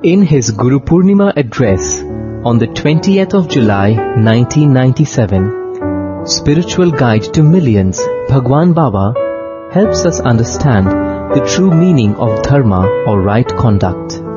In his Guru Purnima address on the 20th of July 1997, Spiritual Guide to Millions, Bhagwan Baba helps us understand the true meaning of dharma or right conduct.